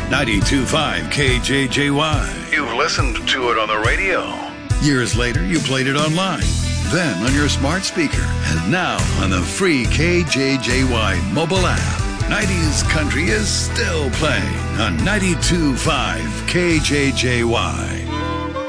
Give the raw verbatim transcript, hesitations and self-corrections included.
ninety-two point five K J J Y. You've listened to it on the radio. Years later, you played it online. Then on your smart speaker. And now on the free K J J Y mobile app. nineties country is still playing on ninety-two point five K J J Y.